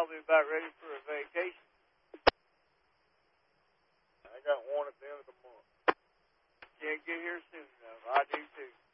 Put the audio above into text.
probably about ready for a vacation. I got one at the end of the month. Can't get here soon enough. I do too.